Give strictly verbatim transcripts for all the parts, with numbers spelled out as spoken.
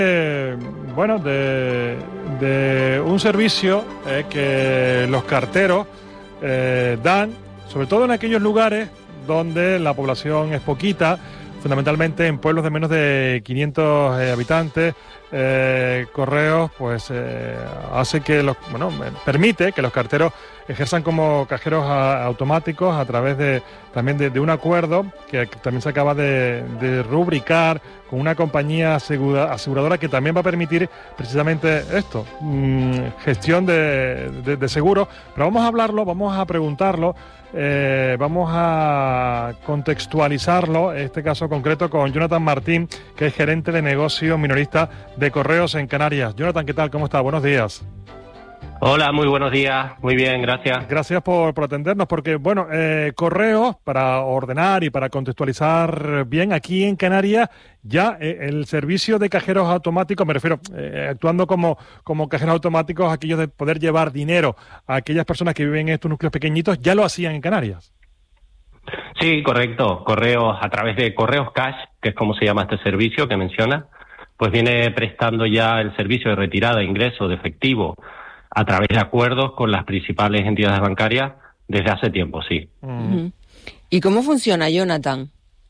Eh, bueno, de, de un servicio eh, que los carteros eh, dan, sobre todo en aquellos lugares donde la población es poquita, fundamentalmente en pueblos de menos de quinientos eh, habitantes. Eh, Correos pues eh, hace que los, bueno, permite que los carteros ejerzan como cajeros a, automáticos a través de también de, de un acuerdo que también se acaba de, de rubricar con una compañía asegura, aseguradora que también va a permitir precisamente esto, mmm, gestión de, de, de seguros. Pero vamos a hablarlo, vamos a preguntarlo, eh, vamos a contextualizarlo, en este caso concreto, con Jonathan Martín, que es gerente de negocio minorista de Correos en Canarias. Jonathan, ¿qué tal? ¿Cómo está? Buenos días. Hola, muy buenos días. Muy bien, gracias. Gracias por, por atendernos, porque, bueno, eh, Correos, para ordenar y para contextualizar bien, aquí en Canarias ya eh, el servicio de cajeros automáticos, me refiero, eh, actuando como, como cajeros automáticos, aquellos de poder llevar dinero a aquellas personas que viven en estos núcleos pequeñitos, ya lo hacían en Canarias. Sí, correcto. Correos, a través de Correos Cash, que es como se llama este servicio que menciona, pues viene prestando ya el servicio de retirada e ingreso de efectivo a través de acuerdos con las principales entidades bancarias desde hace tiempo, sí. Uh-huh. ¿Y cómo funciona, Jonathan?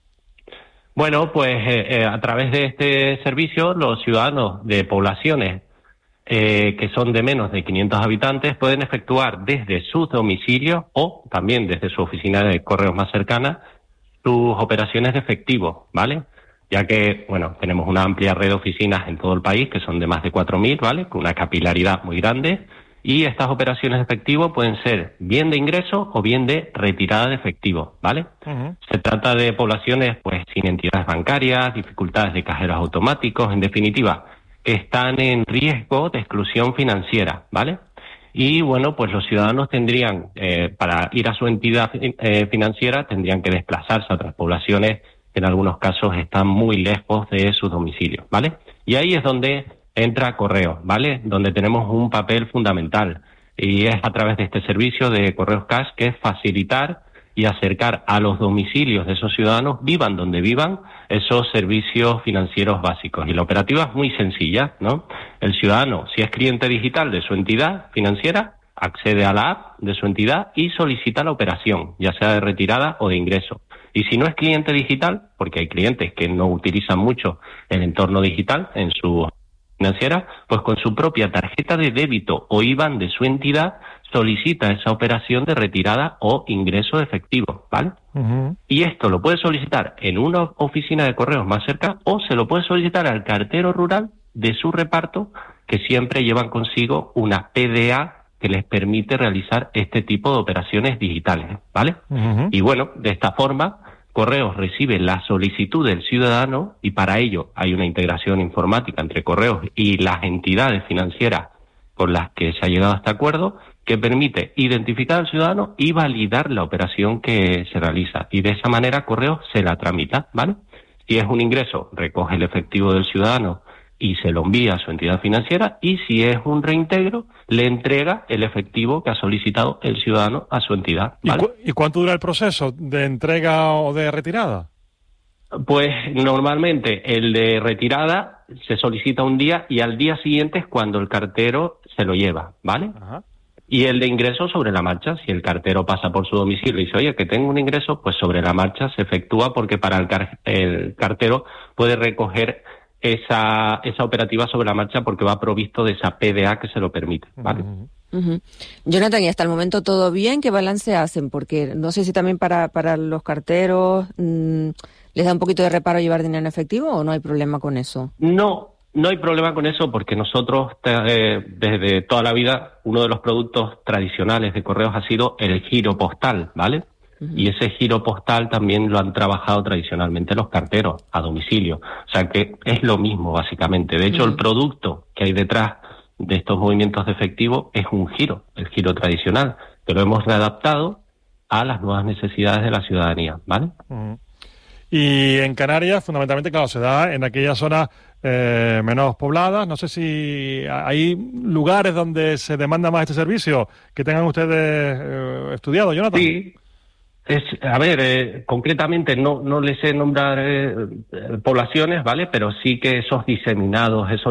Bueno, pues eh, eh, a través de este servicio los ciudadanos de poblaciones eh, que son de menos de quinientos habitantes pueden efectuar desde sus domicilios o también desde su oficina de correos más cercana sus operaciones de efectivo, ¿vale? Ya que, bueno, tenemos una amplia red de oficinas en todo el país, que son de más de cuatro mil, ¿vale?, con una capilaridad muy grande, y estas operaciones de efectivo pueden ser bien de ingreso o bien de retirada de efectivo, ¿vale? Uh-huh. Se trata de poblaciones, pues, sin entidades bancarias, dificultades de cajeros automáticos, en definitiva, que están en riesgo de exclusión financiera, ¿vale? Y, bueno, pues los ciudadanos tendrían, eh, para ir a su entidad eh, financiera, tendrían que desplazarse a otras poblaciones que en algunos casos están muy lejos de sus domicilios, ¿vale? Y ahí es donde entra Correos, ¿vale? Donde tenemos un papel fundamental, y es a través de este servicio de Correos Cash, que es facilitar y acercar a los domicilios de esos ciudadanos, vivan donde vivan, esos servicios financieros básicos. Y la operativa es muy sencilla, ¿no? El ciudadano, si es cliente digital de su entidad financiera, accede a la app de su entidad y solicita la operación, ya sea de retirada o de ingreso. Y si no es cliente digital, porque hay clientes que no utilizan mucho el entorno digital en su financiera, pues con su propia tarjeta de débito o I B A N de su entidad solicita esa operación de retirada o ingreso de efectivo, ¿vale? Uh-huh. Y esto lo puede solicitar en una oficina de correos más cerca o se lo puede solicitar al cartero rural de su reparto, que siempre llevan consigo una P D A que les permite realizar este tipo de operaciones digitales, ¿vale? Uh-huh. Y bueno, de esta forma, Correos recibe la solicitud del ciudadano y para ello hay una integración informática entre Correos y las entidades financieras con las que se ha llegado a este acuerdo, que permite identificar al ciudadano y validar la operación que se realiza. Y de esa manera Correos se la tramita, ¿vale? Si es un ingreso, recoge el efectivo del ciudadano y se lo envía a su entidad financiera, y si es un reintegro, le entrega el efectivo que ha solicitado el ciudadano a su entidad, ¿vale? ¿Y, cu- ¿Y cuánto dura el proceso de entrega o de retirada? Pues normalmente el de retirada se solicita un día y al día siguiente es cuando el cartero se lo lleva, ¿vale? Ajá. Y el de ingreso sobre la marcha, si el cartero pasa por su domicilio y dice, oye, que tengo un ingreso, pues sobre la marcha se efectúa, porque para el, car- el cartero puede recoger esa esa operativa sobre la marcha porque va provisto de esa P D A que se lo permite, ¿vale? Uh-huh. Uh-huh. Jonathan, ¿y hasta el momento todo bien? ¿Qué balance hacen? Porque no sé si también para, para los carteros mmm, les da un poquito de reparo llevar dinero en efectivo, ¿o no hay problema con eso? No, no hay problema con eso, porque nosotros eh, desde toda la vida uno de los productos tradicionales de Correos ha sido el giro postal, ¿vale? Y ese giro postal también lo han trabajado tradicionalmente los carteros a domicilio. O sea que es lo mismo, básicamente. De hecho, uh-huh. el producto que hay detrás de estos movimientos de efectivo es un giro, el giro tradicional, que lo hemos readaptado a las nuevas necesidades de la ciudadanía, ¿vale? Uh-huh. Y en Canarias, fundamentalmente, claro, se da en aquellas zonas eh, menos pobladas. No sé si hay lugares donde se demanda más este servicio que tengan ustedes eh, estudiado, Jonathan. Sí. Es, a ver, eh, concretamente no, no les sé nombrar eh, poblaciones, ¿vale? Pero sí que esos diseminados, esos